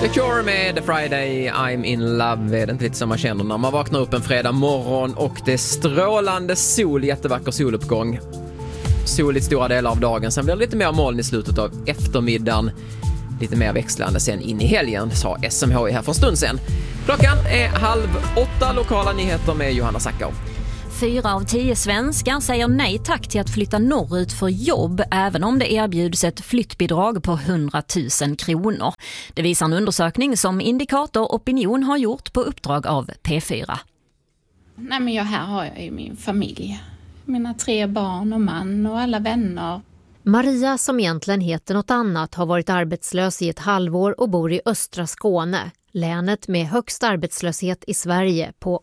The Cure med The Friday I'm in love. Är det inte lite som man känner när man vaknar upp en fredag morgon och det är strålande sol, jättevacker soluppgång. Soligt stora delar av dagen. Sen blir det lite mer moln i slutet av eftermiddagen. Lite mer växlande sen in i helgen, sa SMHI här för en stund sen. Klockan är 7:30, lokala nyheter med Johanna Sackau. 4 av 10 svenskar säger nej tack till att flytta norrut för jobb även om det erbjuds ett flyttbidrag på 100 000 kronor. Det visar en undersökning som Indikator Opinion har gjort på uppdrag av P4. Nej, men här har jag ju min familj. Mina 3 barn och man och alla vänner. Maria, som egentligen heter något annat, har varit arbetslös i ett halvår och bor i östra Skåne. Länet med högst arbetslöshet i Sverige på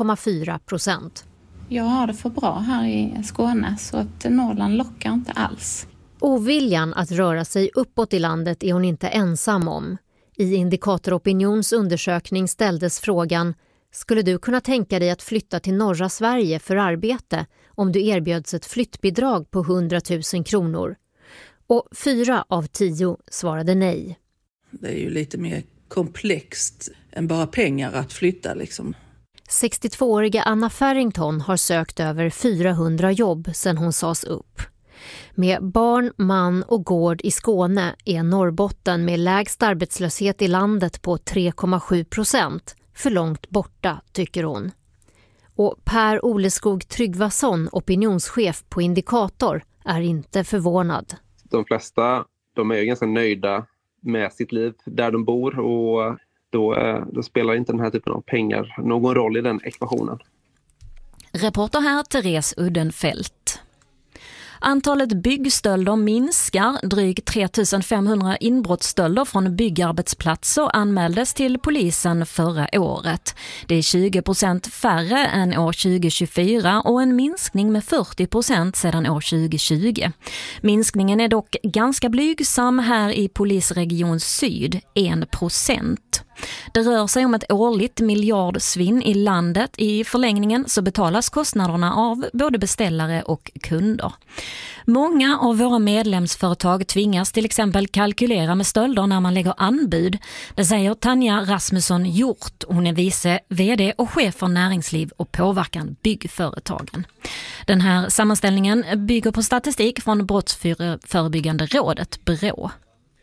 8,4%. Jag har det för bra här i Skåne så att Norrland lockar inte alls. Oviljan att röra sig uppåt i landet är hon inte ensam om. I Indikator Opinions undersökning ställdes frågan: skulle du kunna tänka dig att flytta till norra Sverige för arbete om du erbjöds ett flyttbidrag på 100 000 kronor? Och 4 av 10 svarade nej. Det är ju lite mer komplext än bara pengar att flytta liksom. 62-åriga Anna Farrington har sökt över 400 jobb sedan hon sades upp. Med barn, man och gård i Skåne är Norrbotten med lägst arbetslöshet i landet på 3,7% för långt borta, tycker hon. Och Per Oleskog Tryggvason, opinionschef på Indikator, är inte förvånad. De flesta de är ju ganska nöjda med sitt liv där de bor och då spelar inte den här typen av pengar någon roll i den ekvationen. Reporter här Therese Uddenfelt. Antalet byggstölder minskar. Drygt 3 500 inbrottsstölder från byggarbetsplatser anmäldes till polisen förra året. Det är 20% färre än år 2024 och en minskning med 40% sedan år 2020. Minskningen är dock ganska blygsam här i polisregion Syd, 1%. Det rör sig om ett årligt miljardsvinn i landet. I förlängningen så betalas kostnaderna av både beställare och kunder. Många av våra medlemsföretag tvingas till exempel kalkylera med stölder när man lägger anbud. Det säger Tanja Rasmusson Hjort. Hon är vice vd och chef för näringsliv och påverkan byggföretagen. Den här sammanställningen bygger på statistik från Brottsförebyggande rådet, BRÅ.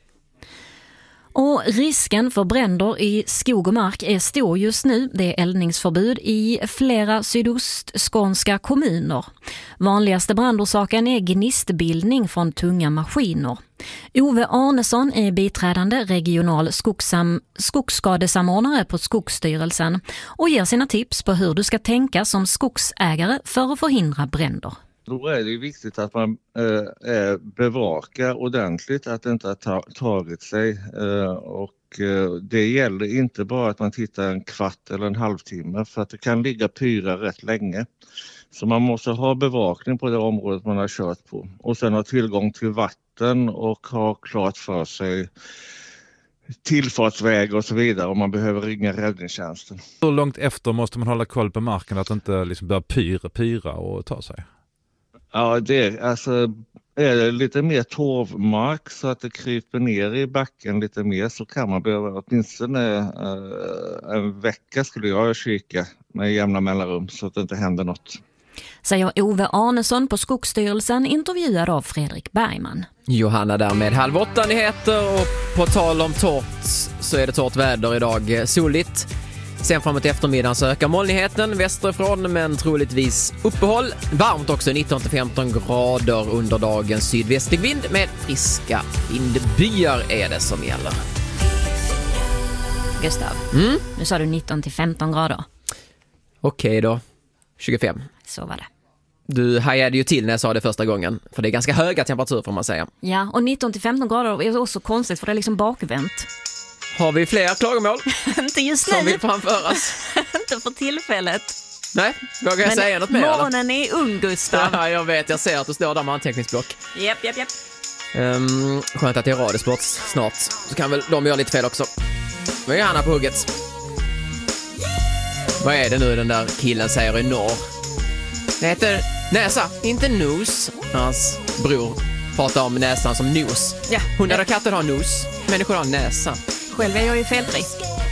Och risken för bränder i skog och mark är stor just nu. Det är eldningsförbud i flera sydostskånska kommuner. Vanligaste brandorsaken är gnistbildning från tunga maskiner. Ove Arnesson är biträdande regional skogsskadesamordnare på Skogsstyrelsen och ger sina tips på hur du ska tänka som skogsägare för att förhindra bränder. Då är det viktigt att man bevakar ordentligt att det inte har tagit sig och det gäller inte bara att man tittar en kvart eller en halvtimme för att det kan ligga pyra rätt länge. Så man måste ha bevakning på det området man har kört på och sen ha tillgång till vatten och ha klart för sig tillfartsväg och så vidare om man behöver ringa räddningstjänsten. Hur långt efter måste man hålla koll på marken att det inte liksom börjar pyra och ta sig? Ja, är det lite mer torvmark så att det kryper ner i backen lite mer så kan man behöva åtminstone en vecka skulle jag kika med jämna mellanrum så att det inte händer något. Säger Ove Arnesson på Skogsstyrelsen, intervjuad av Fredrik Bergman. Johanna där med 7:30 nyheter och på tal om torrt så är det torrt väder idag, soligt. Sen framåt eftermiddagen så ökar molnigheten västerifrån men troligtvis uppehåll. Varmt också, 19-15 grader under dagen, sydvästlig vind med friska vindbyar är det som gäller. Gustav, nu sa du 19-15 grader. Okej då, 25. Så var det. Du hajade ju till när jag sa det första gången. För det är ganska höga temperaturer får man säga. Ja, och 19-15 grader är också konstigt för det är liksom bakvänt. Har vi fler klagomål? Inte just nu. Som vill framföras? Inte för tillfället. Nej, vågar jag säga något mer? Morgonen är ung, Gustav. Ja, jag vet. Jag ser att du står där med anteckningsblock. Japp. Skönt att det är radiosport snart. Så kan väl de göra lite fel också. Vad är Hanna på hugget? Vad är det nu den där killen säger i norr? Det heter näsa, inte nos. Hans bror pratar om näsan som nos. Ja. Hundar och katter har nos, människor har näsa. Själv är jag ju felfri.